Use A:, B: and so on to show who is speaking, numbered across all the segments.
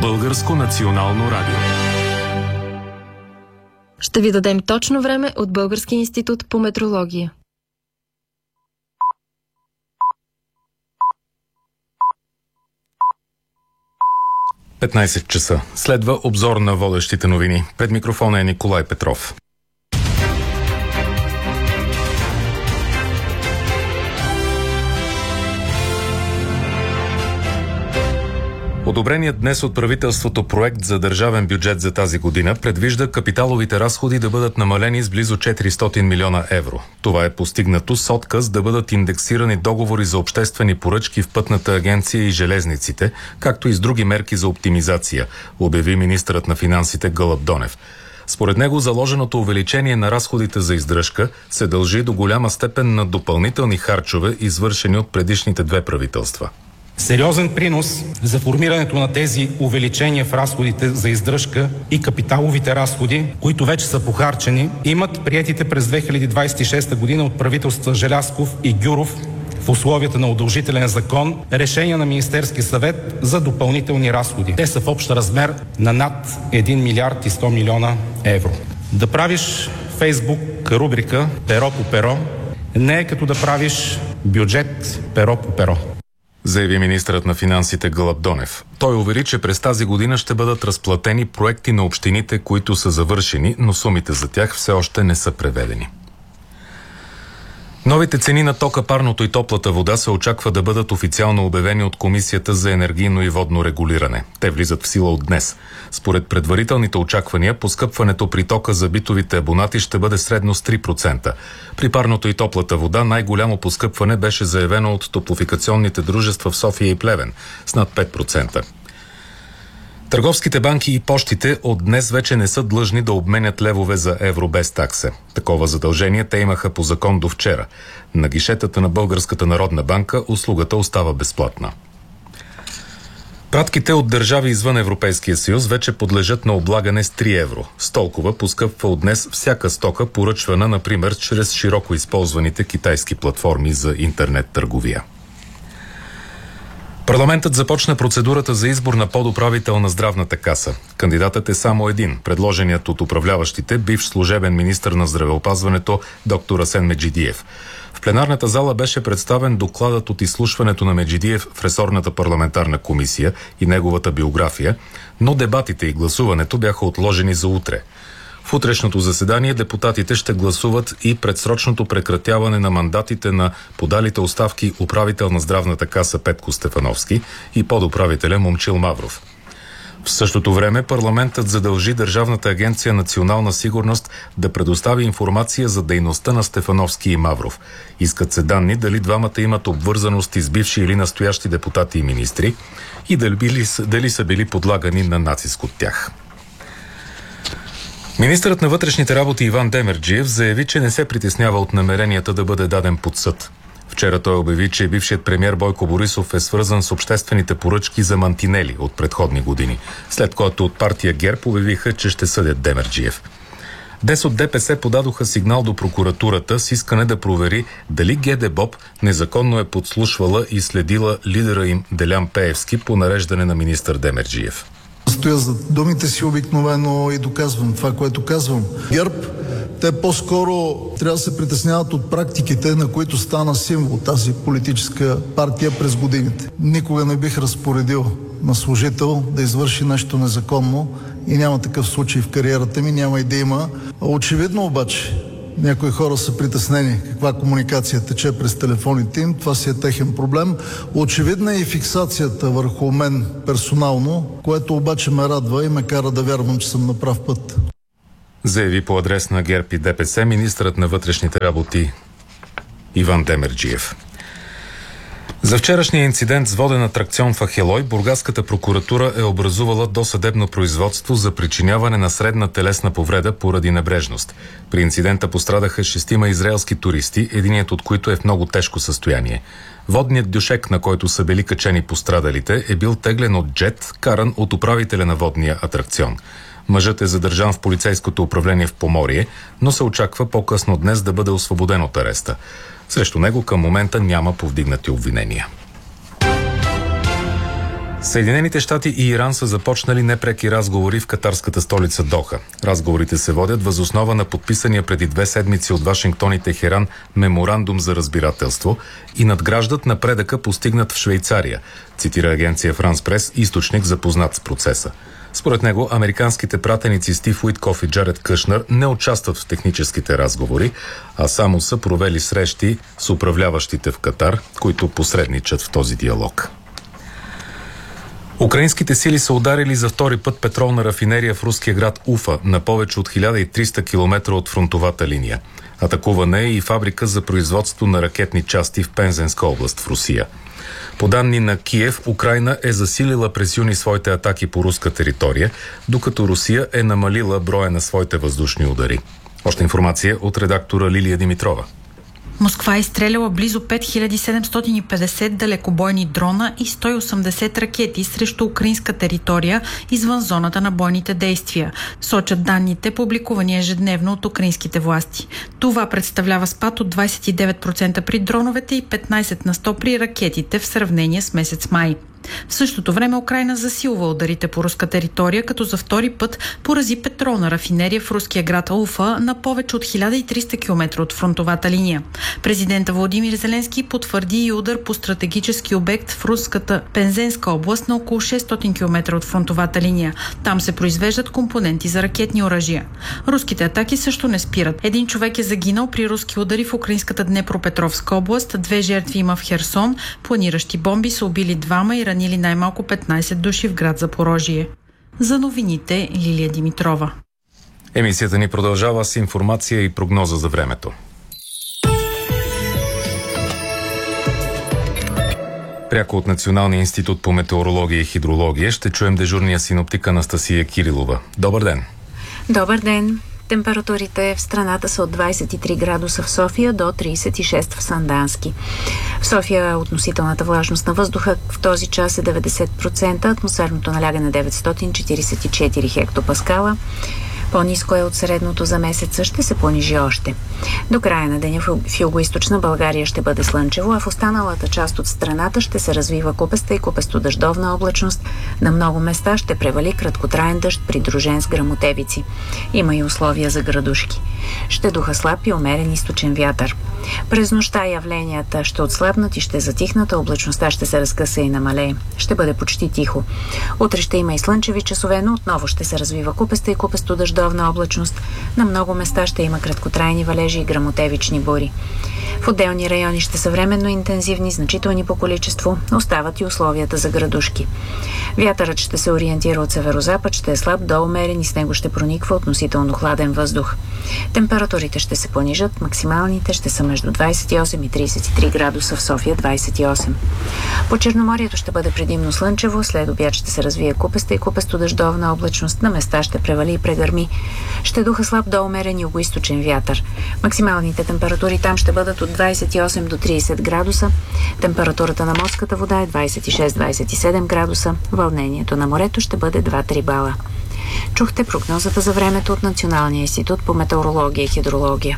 A: Българско национално радио.
B: Ще ви дадем точно време от Българския институт по метрология.
A: – 15 часа. Следва обзор на водещите новини. Пред микрофона е Николай Петров. Одобреният днес от правителството проект за държавен бюджет за тази година предвижда капиталовите разходи да бъдат намалени с близо 400 милиона евро. Това е постигнато с отказ да бъдат индексирани договори за обществени поръчки в Пътната агенция и железниците, както и с други мерки за оптимизация, обяви министърът на финансите Гълъб Донев. Според него заложеното увеличение на разходите за издръжка се дължи до голяма степен на допълнителни харчове, извършени от предишните две правителства.
C: Сериозен принос за формирането на тези увеличения в разходите за издръжка и капиталовите разходи, които вече са похарчени, имат приетите през 2026 година от правителства Желязков и Гюров в условията на удължителен закон решения на Министерски съвет за допълнителни разходи. Те са в общ размер на над 1 милиард и 100 милиона евро. Да правиш Фейсбук рубрика «Перо по перо» не е като да правиш бюджет перо по перо,
A: заяви министърът на финансите Гълъб Донев. Той увери, че през тази година ще бъдат разплатени проекти на общините, които са завършени, но сумите за тях все още не са преведени. Новите цени на тока, парното и топлата вода се очаква да бъдат официално обявени от Комисията за енергийно и водно регулиране. Те влизат в сила от днес. Според предварителните очаквания, поскъпването при тока за битовите абонати ще бъде средно с 3%. При парното и топлата вода най-голямо поскъпване беше заявено от топлофикационните дружества в София и Плевен с над 5%. Търговските банки и пощите от днес вече не са длъжни да обменят левове за евро без такса. Такова задължение те имаха по закон до вчера. На гишетата на Българската народна банка услугата остава безплатна. Пратките от държави извън Европейския съюз вече подлежат на облагане с 3 евро. С толкова поскъпва от днес всяка стока, поръчвана, например, чрез широко използваните китайски платформи за интернет търговия. Парламентът започна процедурата за избор на подуправител на Здравната каса. Кандидатът е само един, предложеният от управляващите бивш служебен министър на здравеопазването доктор Асен Меджидиев. В пленарната зала беше представен докладът от изслушването на Меджидиев в ресорната парламентарна комисия и неговата биография, но дебатите и гласуването бяха отложени за утре. В утрешното заседание депутатите ще гласуват и предсрочното прекратяване на мандатите на подалите оставки управител на Здравната каса Петко Стефановски и подуправителя Момчил Мавров. В същото време парламентът задължи Държавната агенция Национална сигурност да предостави информация за дейността на Стефановски и Мавров. Искат се данни дали двамата имат обвързаности с бивши или настоящи депутати и министри и дали са били подлагани на натиск от тях. Министърът на вътрешните работи Иван Демерджиев заяви, че не се притеснява от намеренията да бъде даден под съд. Вчера той обяви, че бившият премиер Бойко Борисов е свързан с обществените поръчки за мантинели от предходни години, след което от партия ГЕРБ обявиха, че ще съдят Демерджиев. Днес от ДПС подадоха сигнал до прокуратурата с искане да провери дали ГДБОП незаконно е подслушвала и следила лидера им Делян Пеевски по нареждане на министър Демерджиев.
D: Стоя за думите си обикновено и доказвам това, което казвам. ГЕРБ, те по-скоро трябва да се притесняват от практиките, на които стана символ тази политическа партия през годините. Никога не бих разпоредил на служител да извърши нещо незаконно и няма такъв случай в кариерата ми, няма и да има. Очевидно обаче, някои хора са притеснени каква комуникация тече през телефоните им, това си е техен проблем. Очевидна е и фиксацията върху мен персонално, което обаче ме радва и ме кара да вярвам, че съм на прав път.
A: Заяви по адрес на ГЕРБ и ДПС министърът на вътрешните работи Иван Демерджиев. За вчерашния инцидент с воден атракцион в Ахелой, бургаската прокуратура е образувала досъдебно производство за причиняване на средна телесна повреда поради небрежност. При инцидента пострадаха 6 израелски туристи, единият от които е в много тежко състояние. Водният дюшек, на който са били качени пострадалите, е бил теглен от джет, каран от управителя на водния атракцион. Мъжът е задържан в полицейското управление в Поморие, но се очаква по-късно днес да бъде освободен от ареста. Срещу него към момента няма повдигнати обвинения. Съединените щати и Иран са започнали непреки разговори в катарската столица Доха. Разговорите се водят въз основа на подписания преди 2 седмици от Вашингтон и Техеран меморандум за разбирателство и надграждат напредъка, постигнат в Швейцария, цитира агенция Франс Прес, източник запознат с процеса. Според него, американските пратеници Стив Уиткоф и Джаред Кушнер не участват в техническите разговори, а само са провели срещи с управляващите в Катар, които посредничат в този диалог. Украинските сили са ударили за втори път петролна рафинерия в руския град Уфа на повече от 1300 км от фронтовата линия. Атакувана е и фабрика за производство на ракетни части в Пензенска област в Русия. По данни на Киев, Украйна е засилила през юни своите атаки по руска територия, докато Русия е намалила броя на своите въздушни удари. Още информация от редактора Лилия Димитрова.
E: Москва е изстреляла близо 5750 далекобойни дрона и 180 ракети срещу украинска територия извън зоната на бойните действия, сочат данните, публикувани ежедневно от украинските власти. Това представлява спад от 29% при дроновете и 15% при ракетите в сравнение с месец май. В същото време Украйна засилва ударите по руска територия, като за втори път порази петролна рафинерия в руския град Уфа на повече от 1300 км от фронтовата линия. Президента Володимир Зеленски потвърди и удар по стратегически обект в руската Пензенска област на около 600 км от фронтовата линия. Там се произвеждат компоненти за ракетни оръжия. Руските атаки също не спират. Един човек е загинал при руски удари в украинската Днепропетровска област, 2 жертви има в Херсон, планиращи бомби са убили 2 и ранили най-малко 15 души в град Запорожие. За новините Лилия Димитрова.
A: Емисията ни продължава с информация и прогноза за времето. Пряко от Националния институт по метеорология и хидрология ще чуем дежурния синоптик Анастасия Кирилова. Добър ден!
F: Добър ден! Температурите в страната са от 23 градуса в София до 36 в Сандански. В София относителната влажност на въздуха в този час е 90%, атмосферното налягане 944 хектопаскала. По-ниско е от средното за месеца, ще се понижи още. До края на деня в югоизточна България ще бъде слънчево, а в останалата част от страната ще се развива купеста и купесто-дъждовна облачност. На много места ще превали краткотраен дъжд, придружен с гръмотевици. Има и условия за градушки. Ще духа слаб и умерен източен вятър. През нощта явленията ще отслабнат и ще затихнат, а облачността ще се разкъса и намалее. Ще бъде почти тихо. Утре ще има и слънчеви часове, но отново ще се развива купеста и купесто-дъждовна облачност. На много места ще има краткотрайни валежи и гръмотевични бури. В отделни райони ще са временно интензивни, значителни по количество, остават и условията за градушки. Вятърът ще се ориентира от северозапад, ще е слаб до умерен и с него ще прониква относително хладен въздух. Температурите ще се понижат, максималните ще са между 28 и 33 градуса, в София 28. По Черноморието ще бъде предимно слънчево, след обяд ще се развие купеста и купесто-дъждовна облачност, на места ще превали и прегърми. Ще духа слаб до умерен югоизточен вятър. Максималните температури там ще бъдат от 28 до 30 градуса. Температурата на морската вода е 26-27 градуса. Вълнението на морето ще бъде 2-3 бала. Чухте прогнозата за времето от Националния институт по метеорология и хидрология.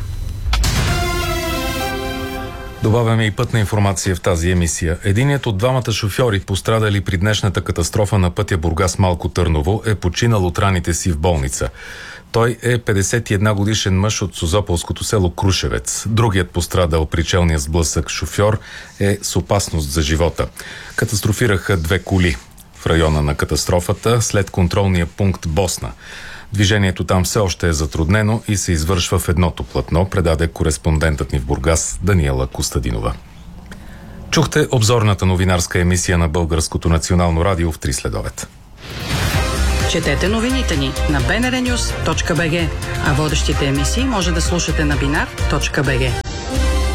A: Добавяме и пътна информация в тази емисия. Единият от двамата шофьори, пострадали при днешната катастрофа на пътя Бургас-Малко Търново, е починал от раните си в болница. Той е 51 годишен мъж от Созополското село Крушевец. Другият пострадал при челния сблъсък шофьор е с опасност за живота. Катастрофираха 2 коли в района на катастрофата след контролния пункт Босна. Движението там все още е затруднено и се извършва в едното платно, предаде кореспондентът ни в Бургас Даниела Костадинова. Чухте обзорната новинарска емисия на Българското национално радио в 3 следобед.
G: Четете новините ни на bnrnews.bg, а водещите емисии може да слушате на binar.bg.